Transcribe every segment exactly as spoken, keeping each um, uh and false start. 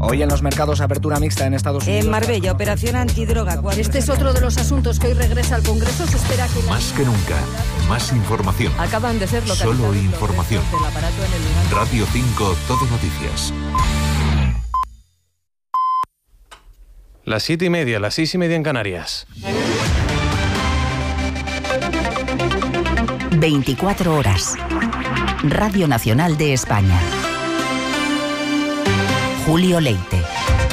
Hoy en los mercados apertura mixta en Estados Unidos. En Marbella, operación antidroga. Este es otro de los asuntos que hoy regresa al Congreso. Se espera que... Más que nunca, más información. Acaban de ser localizados. Solo información. Del aparato en el lugar. Radio cinco, Todo Noticias. Las siete y media, las seis y media en Canarias. veinticuatro horas. Radio Nacional de España. Julio Leite.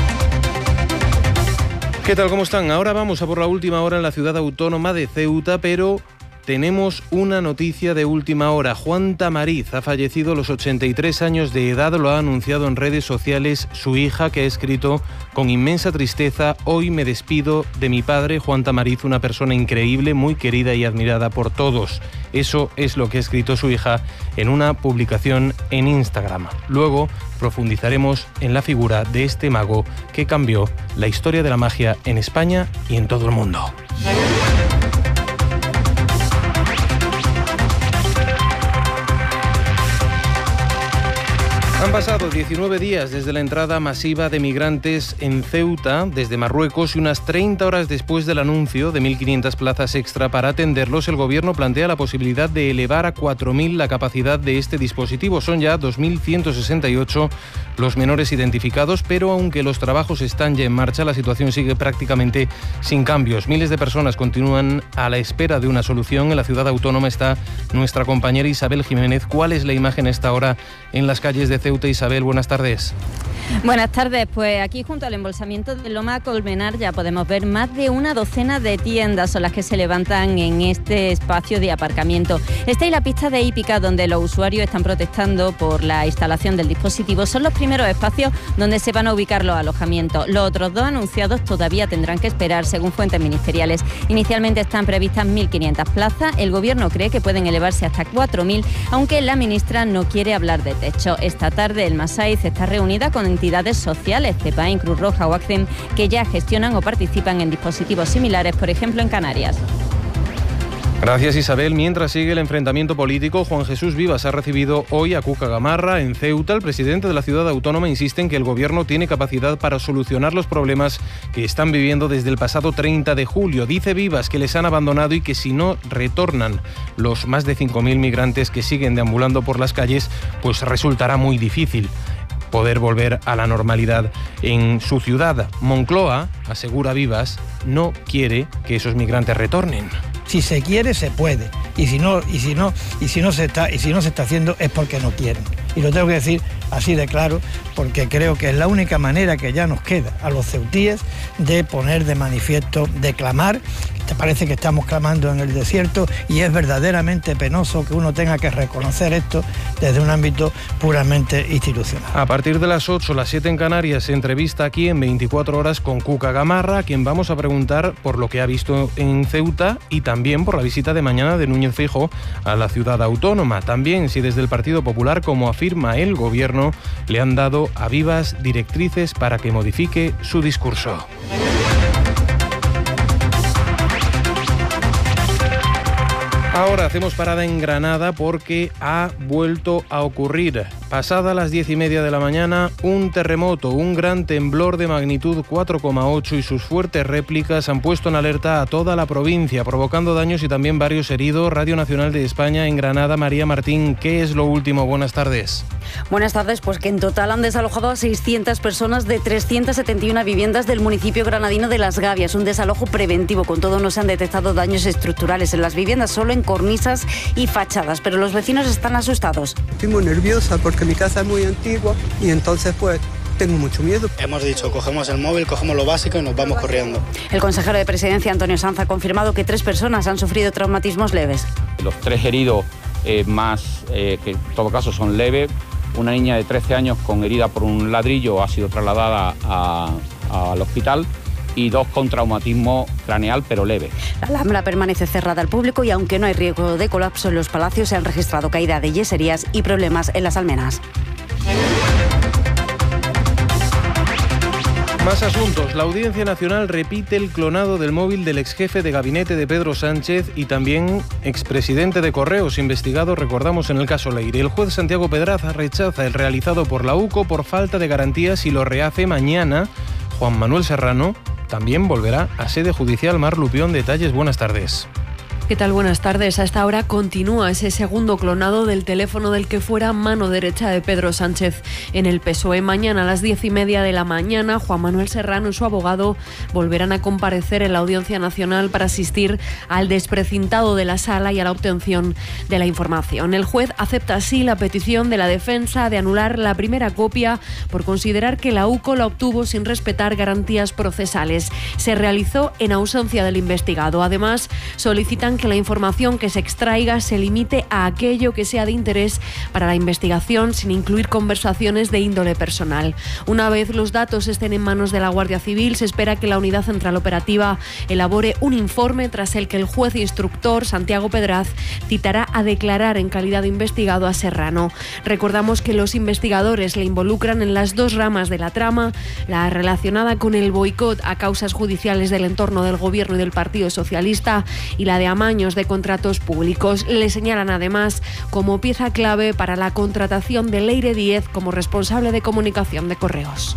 ¿Qué tal? ¿Cómo están? Ahora vamos a por la última hora en la ciudad autónoma de Ceuta, pero tenemos una noticia de última hora. Juan Tamariz ha fallecido a los ochenta y tres años de edad, lo ha anunciado en redes sociales su hija, que ha escrito con inmensa tristeza: hoy me despido de mi padre, Juan Tamariz, una persona increíble, muy querida y admirada por todos. Eso es lo que ha escrito su hija en una publicación en Instagram. Luego profundizaremos en la figura de este mago que cambió la historia de la magia en España y en todo el mundo. Han pasado diecinueve días desde la entrada masiva de migrantes en Ceuta, desde Marruecos, y unas treinta horas después del anuncio de mil quinientas plazas extra para atenderlos, el Gobierno plantea la posibilidad de elevar a cuatro mil la capacidad de este dispositivo. Son ya dos mil ciento sesenta y ocho los menores identificados, pero aunque los trabajos están ya en marcha, la situación sigue prácticamente sin cambios. Miles de personas continúan a la espera de una solución. En la ciudad autónoma está nuestra compañera Isabel Jiménez. ¿Cuál es la imagen a esta hora en las calles de Ceuta? Isabel, buenas tardes. Buenas tardes, pues aquí junto al embolsamiento de Loma Colmenar ya podemos ver más de una docena de tiendas son las que se levantan en este espacio de aparcamiento. Esta y la pista de hípica, donde los usuarios están protestando por la instalación del dispositivo, son los primeros espacios donde se van a ubicar los alojamientos. Los otros dos anunciados todavía tendrán que esperar, según fuentes ministeriales. Inicialmente están previstas mil quinientas plazas, el Gobierno cree que pueden elevarse hasta cuatro mil, aunque la ministra no quiere hablar de techo. Esta tarde el Masaiz está reunida con entidades sociales, CEPAIN, Cruz Roja o ACCEM, que ya gestionan o participan en dispositivos similares, por ejemplo en Canarias. Gracias, Isabel. Mientras sigue el enfrentamiento político, Juan Jesús Vivas ha recibido hoy a Cuca Gamarra en Ceuta. El presidente de la ciudad autónoma insiste en que el Gobierno tiene capacidad para solucionar los problemas que están viviendo desde el pasado treinta de julio. Dice Vivas que les han abandonado y que si no retornan los más de cinco mil migrantes que siguen deambulando por las calles, pues resultará muy difícil poder volver a la normalidad en su ciudad. Moncloa, asegura Vivas, no quiere que esos migrantes retornen. Si se quiere, se puede. Y si no, y si no, y si no se está, y si no se está haciendo es porque no quieren. Y lo tengo que decir así de claro, porque creo que es la única manera que ya nos queda a los ceutíes de poner de manifiesto, de clamar. Te parece que estamos clamando en el desierto y es verdaderamente penoso que uno tenga que reconocer esto desde un ámbito puramente institucional. A partir de las ocho, las siete en Canarias, se entrevista aquí en veinticuatro horas con Cuca Gamarra, a quien vamos a preguntar por lo que ha visto en Ceuta y también por la visita de mañana de Núñez Feijóo a la ciudad autónoma. También si desde el Partido Popular, como afirma el Gobierno, le han dado a Vivas directrices para que modifique su discurso. Ahora hacemos parada en Granada porque ha vuelto a ocurrir. Pasadas las diez y media de la mañana, un terremoto, un gran temblor de magnitud cuatro coma ocho y sus fuertes réplicas han puesto en alerta a toda la provincia, provocando daños y también varios heridos. Radio Nacional de España en Granada, María Martín, ¿qué es lo último? Buenas tardes. Buenas tardes, pues que en total han desalojado a seiscientas personas de trescientas setenta y una viviendas del municipio granadino de Las Gavias. Un desalojo preventivo, con todo no se han detectado daños estructurales en las viviendas, solo en cornisas y fachadas, pero los vecinos están asustados. Estoy muy nerviosa porque mi casa es muy antigua y entonces pues tengo mucho miedo. Hemos dicho, cogemos el móvil, cogemos lo básico y nos vamos corriendo. El consejero de Presidencia, Antonio Sanz, ha confirmado que tres personas han sufrido traumatismos leves. Los tres heridos eh, más, eh, que en todo caso son leves, una niña de trece años con herida por un ladrillo ha sido trasladada a, a, al hospital, y dos con traumatismo craneal pero leve. La Alhambra permanece cerrada al público y aunque no hay riesgo de colapso en los palacios, se han registrado caída de yeserías y problemas en las almenas. Más asuntos. La Audiencia Nacional repite el clonado del móvil del exjefe de gabinete de Pedro Sánchez y también expresidente de Correos, investigado, recordamos, en el caso Leire. El juez Santiago Pedraza rechaza el realizado por la U C O por falta de garantías y lo rehace mañana. Juan Manuel Serrano también volverá a sede judicial. Mar Lupión, detalles, buenas tardes. ¿Qué tal? Buenas tardes. A esta hora continúa ese segundo clonado del teléfono del que fuera mano derecha de Pedro Sánchez en el P S O E. Mañana a las diez y media de la mañana, Juan Manuel Serrano y su abogado volverán a comparecer en la Audiencia Nacional para asistir al desprecintado de la sala y a la obtención de la información. El juez acepta así la petición de la defensa de anular la primera copia por considerar que la U C O la obtuvo sin respetar garantías procesales. Se realizó en ausencia del investigado. Además, solicitan que la información que se extraiga se limite a aquello que sea de interés para la investigación, sin incluir conversaciones de índole personal. Una vez los datos estén en manos de la Guardia Civil, se espera que la Unidad Central Operativa elabore un informe tras el que el juez instructor Santiago Pedraz citará a declarar en calidad de investigado a Serrano. Recordamos que los investigadores le involucran en las dos ramas de la trama, la relacionada con el boicot a causas judiciales del entorno del Gobierno y del Partido Socialista y la de amaños de contratos públicos. Le señalan además como pieza clave para la contratación de Leire Díez como responsable de comunicación de Correos.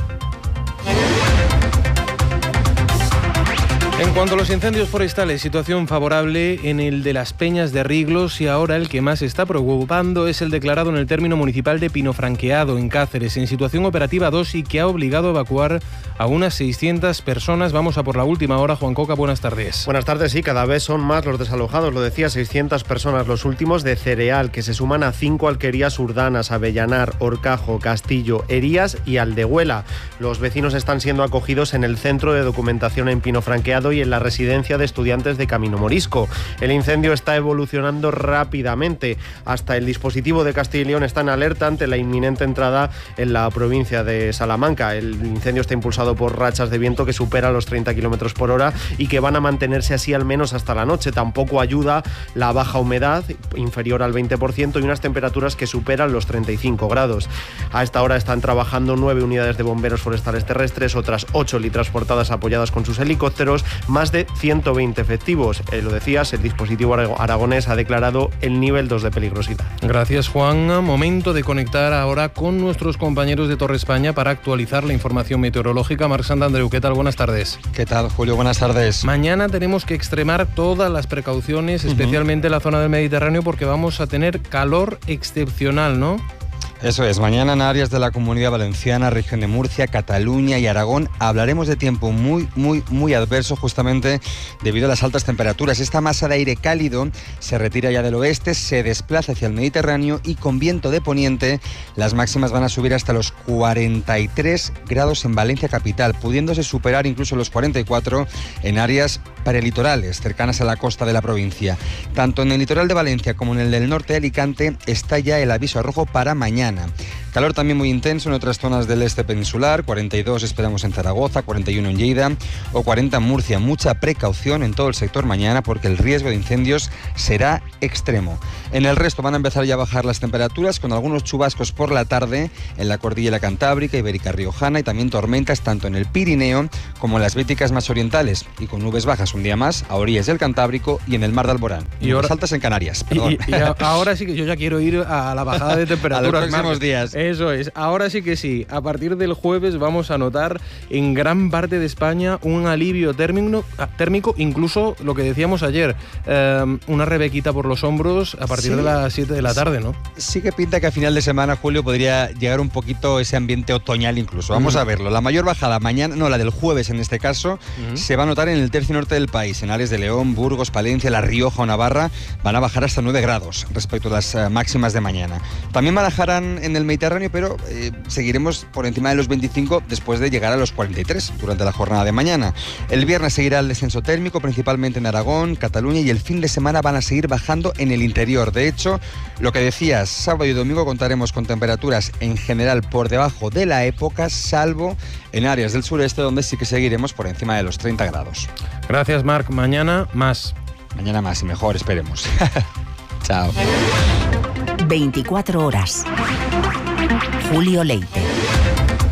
En cuanto a los incendios forestales, situación favorable en el de las Peñas de Riglos, y ahora el que más está preocupando es el declarado en el término municipal de Pinofranqueado, en Cáceres, en situación operativa dos y que ha obligado a evacuar a unas seiscientas personas. Vamos a por la última hora. Juan Coca, buenas tardes. Buenas tardes, sí, cada vez son más los desalojados, lo decía, seiscientas personas, los últimos de Cereal, que se suman a cinco alquerías urdanas, Avellanar, Horcajo, Castillo, Herías y Aldehuela. Los vecinos están siendo acogidos en el Centro de Documentación en Pinofranqueado y en la residencia de estudiantes de Camino Morisco. El incendio está evolucionando rápidamente. Hasta el dispositivo de Castilla y León está en alerta ante la inminente entrada en la provincia de Salamanca. El incendio está impulsado por rachas de viento que superan los treinta kilómetros por hora y que van a mantenerse así al menos hasta la noche. Tampoco ayuda la baja humedad, inferior al veinte por ciento, y unas temperaturas que superan los treinta y cinco grados. A esta hora están trabajando nueve unidades de bomberos forestales terrestres, otras ocho transportadas apoyadas con sus helicópteros, más de ciento veinte efectivos. Eh, lo decías, el dispositivo aragonés ha declarado el nivel dos de peligrosidad. Gracias, Juan. Momento de conectar ahora con nuestros compañeros de Torre España para actualizar la información meteorológica. Marc Santandreu, ¿qué tal? Buenas tardes. ¿Qué tal, Julio? Buenas tardes. Mañana tenemos que extremar todas las precauciones, especialmente uh-huh. en la zona del Mediterráneo, porque vamos a tener calor excepcional, ¿no? Eso es, mañana en áreas de la Comunidad Valenciana, región de Murcia, Cataluña y Aragón hablaremos de tiempo muy, muy, muy adverso, justamente debido a las altas temperaturas. Esta masa de aire cálido se retira ya del oeste, se desplaza hacia el Mediterráneo y con viento de poniente las máximas van a subir hasta los cuarenta y tres grados en Valencia capital, pudiéndose superar incluso los cuarenta y cuatro en áreas prelitorales, cercanas a la costa de la provincia. Tanto en el litoral de Valencia como en el del norte de Alicante está ya el aviso rojo para mañana. Calor también muy intenso en otras zonas del este peninsular, cuarenta y dos esperamos en Zaragoza, cuarenta y uno en Lleida o cuarenta en Murcia. Mucha precaución en todo el sector mañana porque el riesgo de incendios será extremo. En el resto van a empezar ya a bajar las temperaturas con algunos chubascos por la tarde en la cordillera cantábrica, ibérica riojana y también tormentas tanto en el Pirineo como en las Béticas más orientales y con nubes bajas un día más a orillas del Cantábrico y en el Mar de Alborán. Y nubes ahora, altas en Canarias. Y, y, y a, ahora sí que yo ya quiero ir a la bajada de temperaturas. A los próximos días. Eso es. Ahora sí que sí. A partir del jueves vamos a notar en gran parte de España un alivio térmico, térmico, incluso lo que decíamos ayer, eh, una rebequita por los hombros a partir sí, de las siete de la tarde, ¿no? Sí que pinta que a final de semana, Julio, podría llegar un poquito ese ambiente otoñal incluso. Vamos uh-huh. a verlo. La mayor bajada mañana, no, la del jueves en este caso, uh-huh. se va a notar en el tercio norte del país, en áreas de León, Burgos, Palencia, La Rioja o Navarra, van a bajar hasta nueve grados respecto a las uh, máximas de mañana. También bajarán en el Mediterráneo, pero eh, seguiremos por encima de los veinticinco después de llegar a los cuarenta y tres durante la jornada de mañana. El viernes seguirá el descenso térmico, principalmente en Aragón, Cataluña, y el fin de semana van a seguir bajando en el interior. De hecho, lo que decías, sábado y domingo contaremos con temperaturas en general por debajo de la época, salvo en áreas del sureste, donde sí que seguiremos por encima de los treinta grados. Gracias, Marc. Mañana más. Mañana más y mejor, esperemos. Chao. veinticuatro horas. Julio Leite.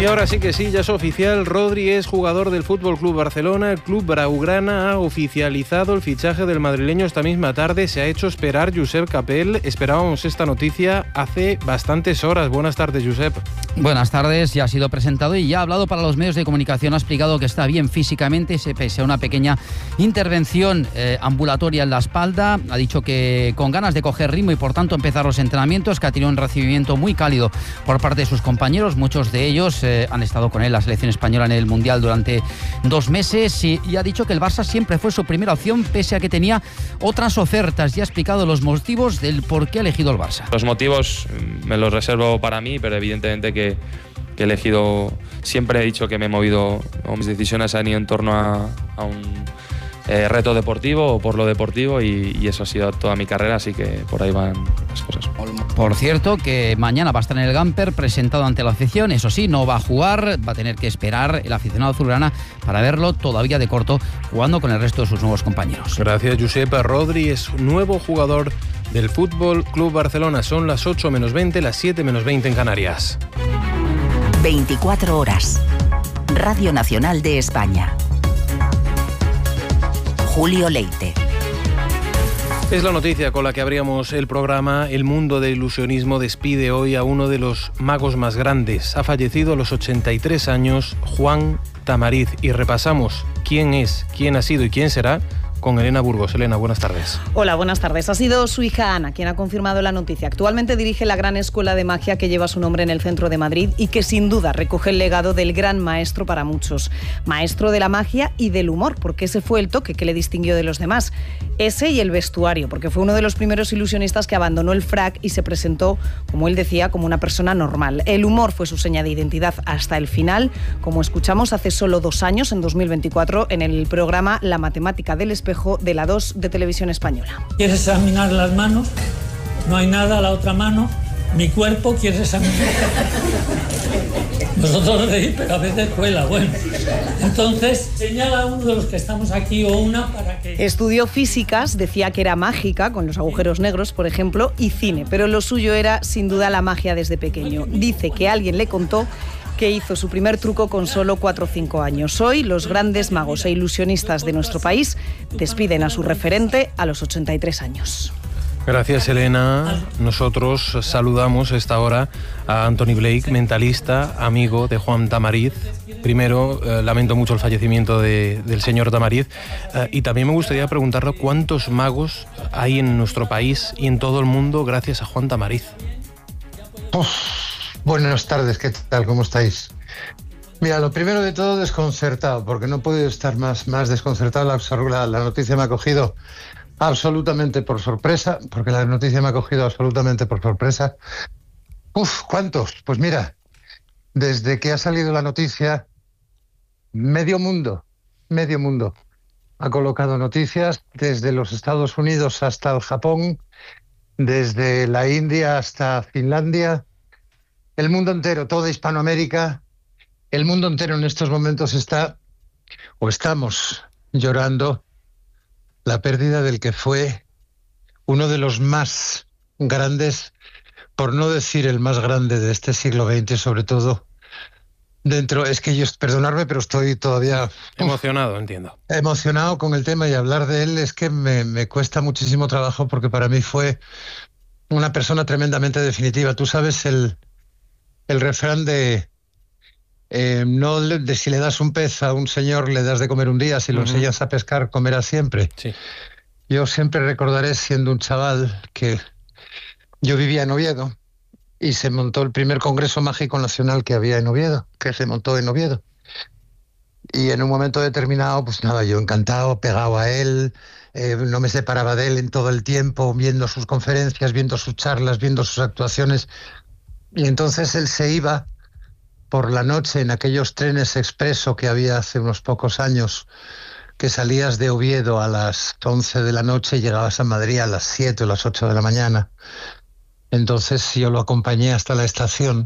Y ahora sí que sí, ya es oficial, Rodri es jugador del F C Barcelona. El club blaugrana ha oficializado el fichaje del madrileño esta misma tarde. Se ha hecho esperar Josep Capel. Esperábamos esta noticia hace bastantes horas. Buenas tardes, Josep. Buenas tardes, ya ha sido presentado y ya ha hablado para los medios de comunicación. Ha explicado que está bien físicamente, pese a una pequeña intervención eh, ambulatoria en la espalda. Ha dicho que con ganas de coger ritmo y por tanto empezar los entrenamientos, que ha tenido un recibimiento muy cálido por parte de sus compañeros. Muchos de ellos eh, han estado con él en la selección española en el Mundial durante dos meses y, y ha dicho que el Barça siempre fue su primera opción, pese a que tenía otras ofertas. Y ha explicado los motivos del por qué ha elegido el Barça. Los motivos me los reservo para mí, pero evidentemente que, que he elegido, siempre he dicho que me he movido, o mis decisiones han ido en torno a, a un eh, reto deportivo o por lo deportivo y, y eso ha sido toda mi carrera, así que por ahí van las cosas. Por cierto, que mañana va a estar en el Gamper presentado ante la afición. Eso sí, no va a jugar, va a tener que esperar el aficionado azulgrana para verlo todavía de corto jugando con el resto de sus nuevos compañeros. Gracias, Josep. Rodri es nuevo jugador del F C Barcelona. Son las ocho menos veinte, las siete menos veinte en Canarias. veinticuatro horas. Radio Nacional de España. Julio Leite. Es la noticia con la que abríamos el programa. El mundo del ilusionismo despide hoy a uno de los magos más grandes. Ha fallecido a los ochenta y tres años Juan Tamariz. Y repasamos quién es, quién ha sido y quién será con Elena Burgos. Elena, buenas tardes. Hola, buenas tardes. Ha sido su hija Ana quien ha confirmado la noticia. Actualmente dirige la gran escuela de magia que lleva su nombre en el centro de Madrid y que sin duda recoge el legado del gran maestro para muchos. Maestro de la magia y del humor, porque ese fue el toque que le distinguió de los demás. Ese y el vestuario, porque fue uno de los primeros ilusionistas que abandonó el frac y se presentó, como él decía, como una persona normal. El humor fue su seña de identidad hasta el final, como escuchamos hace solo dos años, en dos mil veinticuatro, en el programa La Matemática del Espejo de la dos de Televisión Española. ¿Quieres examinar las manos? No hay nada, la otra mano. Mi cuerpo, ¿quieres examinar? Vosotros reís, pero a veces cuela, bueno. Entonces, señala a uno de los que estamos aquí o una para que... Estudió físicas, decía que era mágica, con los agujeros negros, por ejemplo, y cine, pero lo suyo era, sin duda, la magia desde pequeño. Dice que alguien le contó que hizo su primer truco con solo cuatro o cinco años. Hoy, los grandes magos e ilusionistas de nuestro país despiden a su referente a los ochenta y tres años. Gracias, Elena. Nosotros saludamos a esta hora a Anthony Blake, mentalista, amigo de Juan Tamariz. Primero, eh, lamento mucho el fallecimiento de, del señor Tamariz eh, y también me gustaría preguntarle cuántos magos hay en nuestro país y en todo el mundo gracias a Juan Tamariz. Uf, buenas tardes, ¿qué tal? ¿Cómo estáis? Mira, lo primero de todo, desconcertado, porque no he podido estar más, más desconcertado. La, la, la noticia me ha cogido absolutamente por sorpresa, porque la noticia me ha cogido absolutamente por sorpresa. Uf, ¿cuántos? Pues mira, desde que ha salido la noticia, medio mundo, medio mundo ha colocado noticias, desde los Estados Unidos hasta el Japón, desde la India hasta Finlandia, el mundo entero, toda Hispanoamérica, el mundo entero en estos momentos está, o estamos llorando, la pérdida del que fue uno de los más grandes, por no decir el más grande de este siglo veinte, sobre todo dentro, es que yo, perdonadme, pero estoy todavía... Emocionado, uf, entiendo. Emocionado con el tema y hablar de él es que me, me cuesta muchísimo trabajo porque para mí fue una persona tremendamente definitiva. Tú sabes el, el refrán de... Eh, no le, de si le das un pez a un señor le das de comer un día, si lo uh-huh. enseñas a pescar comerá siempre. Sí. Yo siempre recordaré, siendo un chaval, que yo vivía en Oviedo y se montó el primer Congreso Mágico Nacional que había en Oviedo, que se montó en Oviedo. Y en un momento determinado, pues nada, yo encantado, pegado a él, eh, no me separaba de él en todo el tiempo, viendo sus conferencias, viendo sus charlas, viendo sus actuaciones. Y entonces él se iba por la noche en aquellos trenes expreso que había hace unos pocos años, que salías de Oviedo a las once de la noche y llegabas a Madrid a las siete o las ocho de la mañana. Entonces yo lo acompañé hasta la estación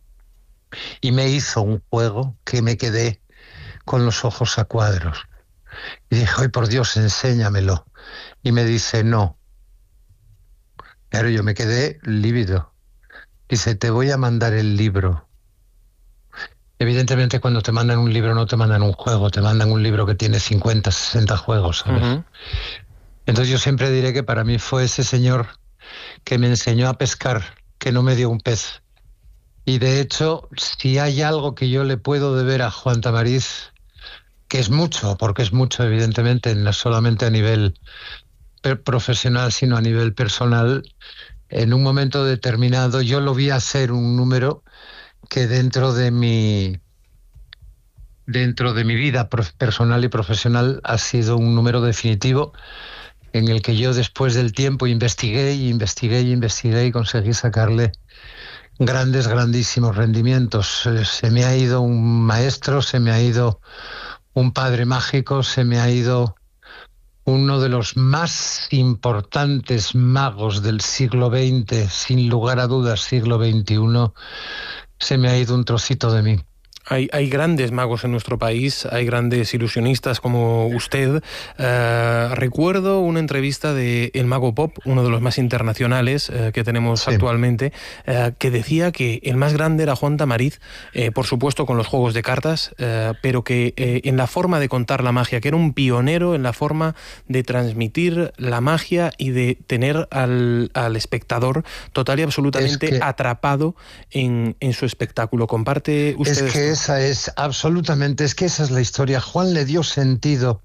y me hizo un juego que me quedé con los ojos a cuadros. Y dije, ¡ay, por Dios, enséñamelo! Y me dice, no. Claro, yo me quedé lívido. Dice, te voy a mandar el libro. Evidentemente, cuando te mandan un libro no te mandan un juego, te mandan un libro que tiene cincuenta, sesenta juegos, ¿sabes? Uh-huh. Entonces yo siempre diré que para mí fue ese señor que me enseñó a pescar, que no me dio un pez. Y de hecho, si hay algo que yo le puedo deber a Juan Tamariz, que es mucho, porque es mucho evidentemente, no solamente a nivel profesional, sino a nivel personal, en un momento determinado yo lo vi hacer un número que dentro de mi dentro de mi vida personal y profesional ha sido un número definitivo, en el que yo después del tiempo investigué y investigué y investigué y conseguí sacarle grandes, grandísimos rendimientos. Se me ha ido un maestro, se me ha ido un padre mágico, se me ha ido uno de los más importantes magos del siglo veinte, sin lugar a dudas siglo veintiuno, se me ha ido un trocito de mí. Hay, hay grandes magos en nuestro país, hay grandes ilusionistas como usted. Uh, recuerdo una entrevista de El Mago Pop, uno de los más internacionales uh, que tenemos sí. actualmente, uh, que decía que el más grande era Juan Tamariz, eh, por supuesto con los juegos de cartas, uh, pero que eh, en la forma de contar la magia, que era un pionero en la forma de transmitir la magia y de tener al, al espectador total y absolutamente es que, atrapado en, en su espectáculo. ¿Comparte usted es que esto? Esa es absolutamente, es que esa es la historia. Juan le dio sentido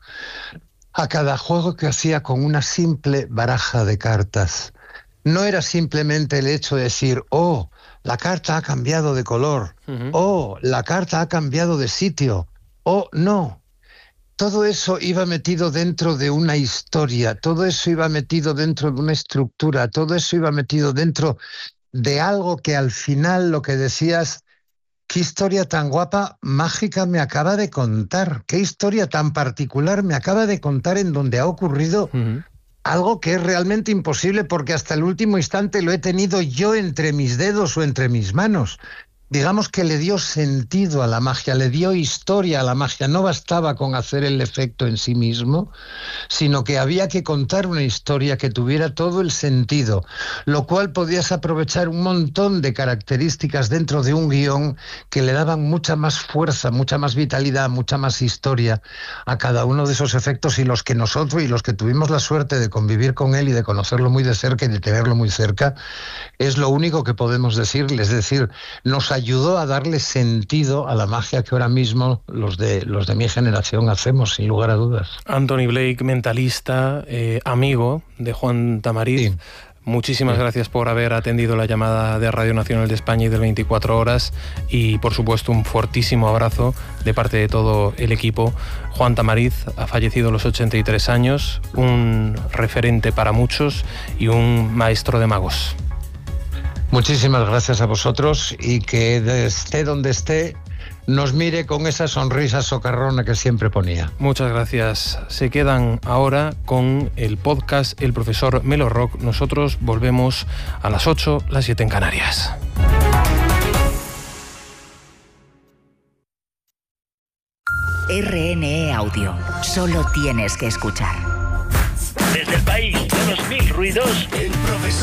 a cada juego que hacía con una simple baraja de cartas. No era simplemente el hecho de decir, oh, la carta ha cambiado de color, uh-huh. oh, la carta ha cambiado de sitio, oh, no. Todo eso iba metido dentro de una historia, todo eso iba metido dentro de una estructura, todo eso iba metido dentro de algo que al final lo que decías, qué historia tan guapa, mágica me acaba de contar, qué historia tan particular me acaba de contar, en donde ha ocurrido uh-huh. algo que es realmente imposible, porque hasta el último instante lo he tenido yo entre mis dedos o entre mis manos. Digamos que le dio sentido a la magia, le dio historia a la magia. No bastaba con hacer el efecto en sí mismo, sino que había que contar una historia que tuviera todo el sentido, lo cual podías aprovechar un montón de características dentro de un guión que le daban mucha más fuerza, mucha más vitalidad, mucha más historia a cada uno de esos efectos, y los que nosotros y los que tuvimos la suerte de convivir con él y de conocerlo muy de cerca y de tenerlo muy cerca, es lo único que podemos decirle. Es decir, nos ayudó a darle sentido a la magia que ahora mismo los de los de mi generación hacemos, sin lugar a dudas. Anthony Blake, mentalista, eh, amigo de Juan Tamariz. Sí. Muchísimas sí. gracias por haber atendido la llamada de Radio Nacional de España y del veinticuatro horas, y por supuesto un fortísimo abrazo de parte de todo el equipo. Juan Tamariz ha fallecido a los ochenta y tres años, un referente para muchos y un maestro de magos. Muchísimas gracias a vosotros, y que esté donde esté nos mire con esa sonrisa socarrona que siempre ponía. Muchas gracias. Se quedan ahora con el podcast El Profesor Melo Rock. Nosotros volvemos a las ocho, las siete en Canarias. R N E Audio. Solo tienes que escuchar. Desde el país de los mil ruidos, el profesor